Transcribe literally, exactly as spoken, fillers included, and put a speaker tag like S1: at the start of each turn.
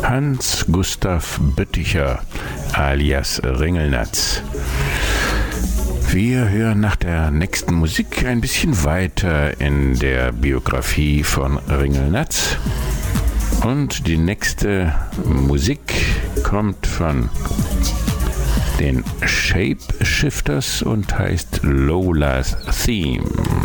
S1: Hans Gustav Bötticher alias Ringelnatz. Wir hören nach der nächsten Musik ein bisschen weiter in der Biografie von Ringelnatz. Und die nächste Musik kommt von den Shapeshifters und heißt Lola's Theme.